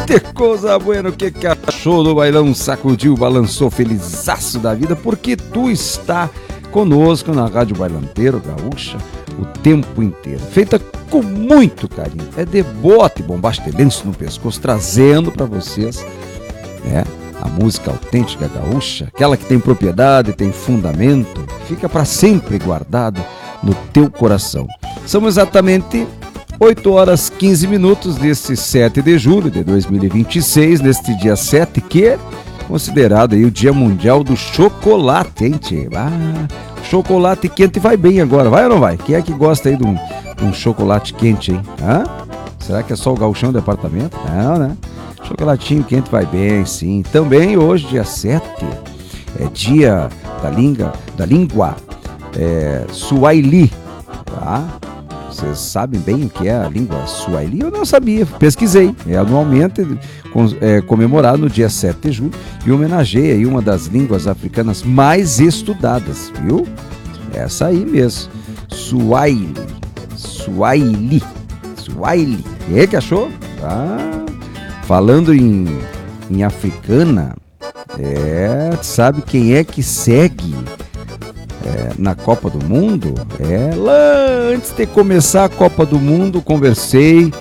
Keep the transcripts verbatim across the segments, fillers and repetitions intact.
Que coisa buena, o que que achou do bailão? Sacudiu, balançou, felizaço da vida, porque tu está conosco na Rádio Bailanteiro Gaúcha o tempo inteiro, feita com muito carinho, é de bote bombastelense no pescoço, trazendo para vocês, né, a música autêntica gaúcha, aquela que tem propriedade, tem fundamento, fica para sempre guardado no teu coração. São exatamente oito horas quinze minutos deste sete de julho de dois mil e vinte e seis, neste dia sete, que é considerado aí o Dia Mundial do Chocolate, hein, tchê? Ah, chocolate quente vai bem agora, vai ou não vai? Quem é que gosta aí de um, de um chocolate quente, hein? Hã? Será que é só o gauchão do apartamento? Não, né? Chocolatinho quente vai bem, sim. Também hoje, dia sete, é dia da língua, da língua é, Swahili, tá? Vocês sabem bem o que é a língua Swahili? Eu não sabia, pesquisei. É anualmente é, comemorado no dia sete de julho e homenageia aí uma das línguas africanas mais estudadas, viu? Essa aí mesmo, Swahili. Swahili. Swahili. E aí, que achou? Ah, falando em, em africana, é, sabe quem é que segue É, na Copa do Mundo? É, lá antes de começar a Copa do Mundo, conversei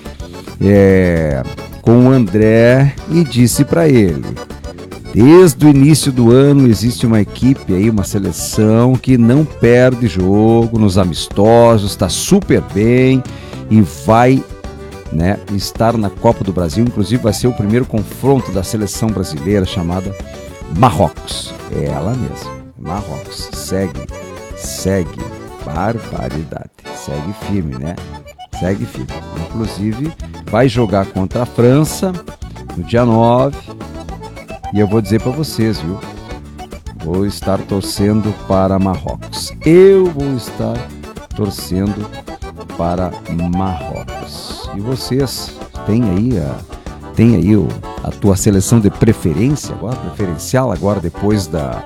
é, com o André e disse para ele: desde o início do ano existe uma equipe aí, uma seleção que não perde jogo nos amistosos, está super bem e vai, né, estar na Copa do Brasil. Inclusive vai ser o primeiro confronto da seleção brasileira, chamada Marrocos. É ela mesma, Marrocos. Segue, segue, barbaridade, segue firme, né? Segue firme. Inclusive, vai jogar contra a França no dia nove. E eu vou dizer para vocês, viu? Vou estar torcendo para Marrocos. Eu vou estar torcendo para Marrocos. E vocês, têm aí a, têm aí o, a tua seleção de preferência agora, preferencial agora, depois da...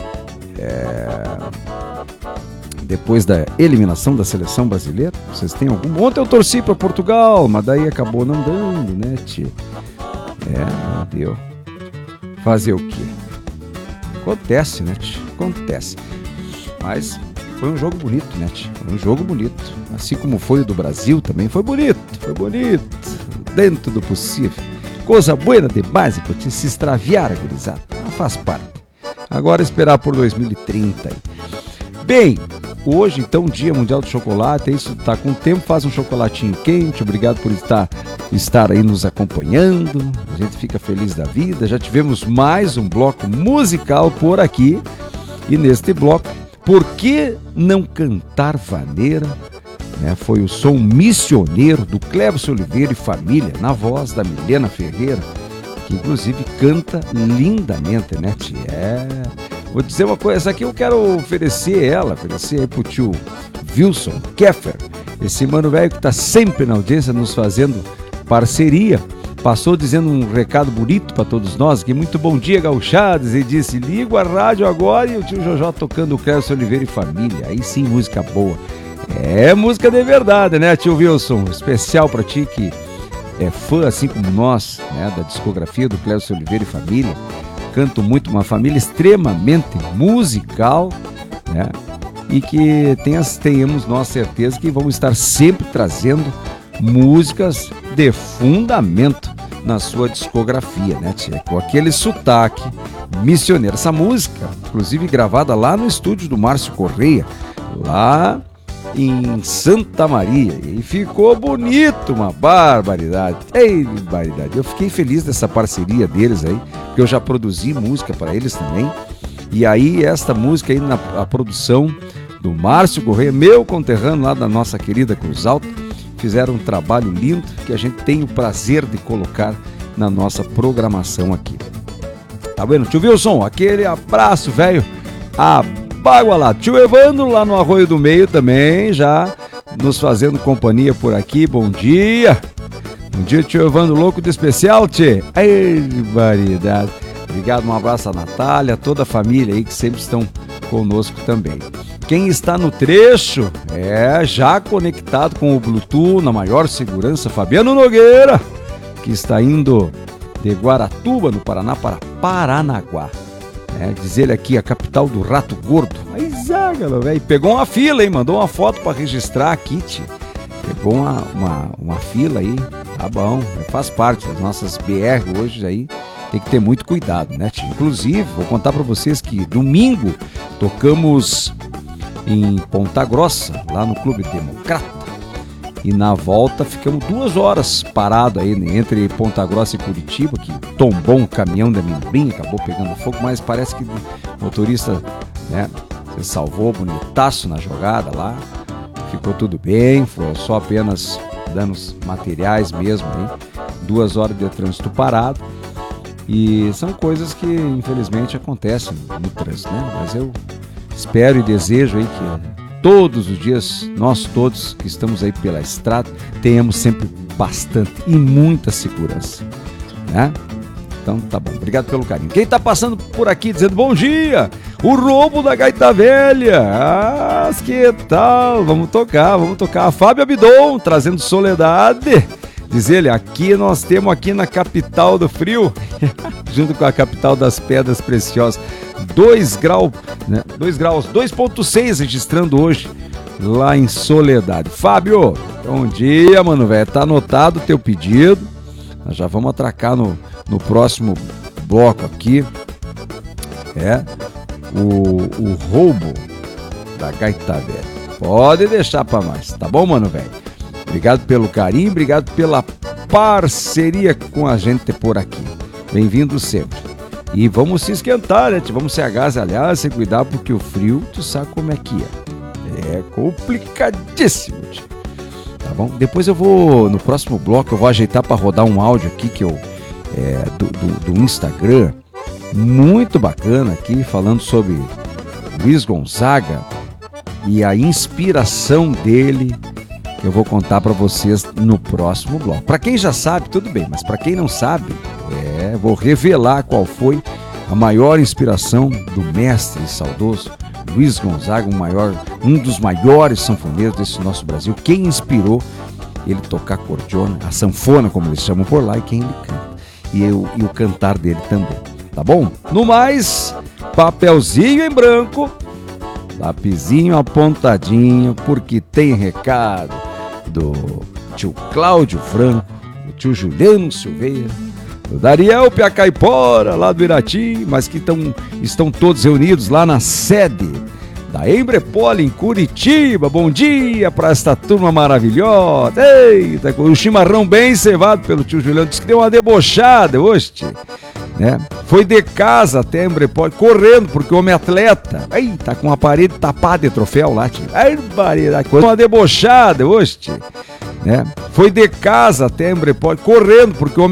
É, depois da eliminação da seleção brasileira? Vocês têm algum? Ontem eu torci para Portugal, mas daí acabou não dando, né, tio? É, deu. Fazer o quê? Acontece, né, tio? Acontece. Mas foi um jogo bonito, né, tio? Foi um jogo bonito. Assim como foi o do Brasil também. Foi bonito, foi bonito. Dentro do possível. Coisa boa demais, pô, se extraviar, gurizada. Mas faz parte. Agora esperar por dois mil e trinta. Bem, hoje então, Dia Mundial do Chocolate, isso tá com tempo, faz um chocolatinho quente, obrigado por estar, estar aí nos acompanhando, a gente fica feliz da vida. Já tivemos mais um bloco musical por aqui, e neste bloco, por que não cantar vaneira? Né, foi o som missioneiro do Cleverson Oliveira e família, na voz da Milena Ferreira, que inclusive canta lindamente, né, tia? É. Vou dizer uma coisa, essa aqui eu quero oferecer ela, oferecer aí pro tio Wilson Keffer, esse mano velho que tá sempre na audiência, nos fazendo parceria. Passou dizendo um recado bonito para todos nós, que muito bom dia, gauchados, e disse: ligo a rádio agora, e o tio Jojó tocando o Cleverson Oliveira e família. Aí sim, música boa. É música de verdade, né, tio Wilson? Especial para ti que é fã, assim como nós, né, da discografia do Cleverson Oliveira e família. Canto muito, uma família extremamente musical, né, e que tenhas, tenhamos nós certeza que vamos estar sempre trazendo músicas de fundamento na sua discografia, né, tia? Com aquele sotaque missioneiro. Essa música, inclusive gravada lá no estúdio do Márcio Correia, lá em Santa Maria, e ficou bonito, uma barbaridade. Ei, barbaridade. Eu fiquei feliz dessa parceria deles aí, porque eu já produzi música para eles também. E aí esta música aí na a produção do Márcio Correia, meu conterrâneo lá da nossa querida Cruz Alta, fizeram um trabalho lindo que a gente tem o prazer de colocar na nossa programação aqui. Tá vendo? Tio Wilson, aquele abraço, velho. A Bagua lá, tio Evandro lá no Arroio do Meio também, já nos fazendo companhia por aqui, bom dia. Bom dia, tio Evandro, louco de especial, tchê. Ai, variedade. Obrigado, um abraço a Natália, toda a família aí que sempre estão conosco também. Quem está no trecho, é, já conectado com o Bluetooth, na maior segurança, Fabiano Nogueira, que está indo de Guaratuba, no Paraná, para Paranaguá. É, diz ele aqui, a capital do rato gordo. Aí, zaga, velho. Pegou uma fila, hein? Mandou uma foto para registrar aqui, tio. Pegou uma, uma, uma fila aí. Tá bom, faz parte das nossas B R hoje aí. Tem que ter muito cuidado, né, tio? Inclusive, vou contar para vocês que domingo tocamos em Ponta Grossa, lá no Clube Democrata. E na volta ficamos duas horas parado aí, né, entre Ponta Grossa e Curitiba, que tombou um caminhão de amendoim, acabou pegando fogo, mas parece que o motorista, né, se salvou bonitaço na jogada lá, ficou tudo bem, foi só apenas danos materiais mesmo aí, duas horas de trânsito parado, e são coisas que infelizmente acontecem no trânsito, né, mas eu espero e desejo aí que todos os dias, nós todos que estamos aí pela estrada, tenhamos sempre bastante e muita segurança, né? Então tá bom, obrigado pelo carinho. Quem tá passando por aqui dizendo bom dia, o roubo da gaita velha, ah, que tal, vamos tocar, vamos tocar. Fábio Abidon, trazendo Soledade, diz ele, aqui nós temos aqui na capital do frio, junto com a capital das pedras preciosas, dois graus, né? dois graus, dois ponto seis registrando hoje lá em Soledade. Fábio, bom dia, mano, velho. Tá anotado o teu pedido. Nós já vamos atracar no, no próximo bloco aqui. É o, o roubo da gaita velha. Pode deixar pra nós, tá bom, mano, velho? Obrigado pelo carinho, obrigado pela parceria com a gente por aqui. Bem-vindo sempre. E vamos se esquentar, né? Vamos se agasalhar, se cuidar, porque o frio, tu sabe como é que é. É complicadíssimo, tio. Tá bom? Depois eu vou, no próximo bloco, eu vou ajeitar para rodar um áudio aqui que eu, é, do, do, do Instagram, muito bacana aqui, falando sobre Luiz Gonzaga e a inspiração dele, que eu vou contar para vocês no próximo bloco. Para quem já sabe, tudo bem, mas para quem não sabe, é, vou revelar qual foi a maior inspiração do mestre saudoso Luiz Gonzaga, um, maior, um dos maiores sanfoneiros desse nosso Brasil. Quem inspirou ele tocar cordiona, a sanfona, como eles chamam por lá, e quem ele canta. E, eu, e o cantar dele também, tá bom? No mais, papelzinho em branco, lapisinho apontadinho, porque tem recado do tio Cláudio Franco, do tio Juliano Silveira, do Dariel Pia Caipora, lá do Irati, mas que tão, estão todos reunidos lá na sede da Embrepol em Curitiba. Bom dia para esta turma maravilhosa. Eita, o chimarrão bem cevado pelo tio Juliano, disse que deu uma debochada hoje, né? Foi de casa até a Embrepol, correndo, porque o homem atleta, aí tá com a parede tapada de troféu lá, tio. Ai, barulho, uma debochada hoje, né? Foi de casa até a Embrepol, correndo, porque o homem